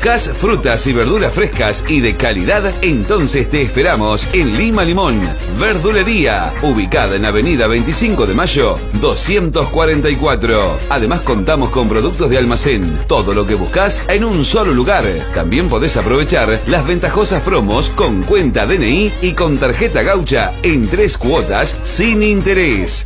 ¿Buscas frutas y verduras frescas y de calidad? Entonces te esperamos en Lima Limón, Verdulería, ubicada en Avenida 25 de Mayo, 244. Además contamos con productos de almacén, todo lo que buscas en un solo lugar. También podés aprovechar las ventajosas promos con cuenta DNI y con tarjeta gaucha en 3 cuotas sin interés.